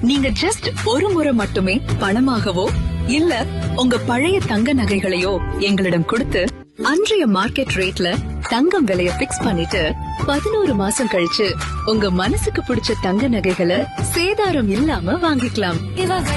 நீங்க ஜஸ்ட் ஒரு முறை மட்டுமே பணமாகவோ இல்ல உங்க பழைய தங்க நகைகளையோ எங்களிடம் கொடுத்து அன்றைய மார்க்கெட் ரேட்ல தங்கம் விலைய பிக்ஸ் பண்ணிட்டு 11 மாசம் கழிச்சு உங்க மனசுக்கு பிடிச்ச தங்க நகைகளை சேதாரம் இல்லாம வாங்கிக்கலாம்.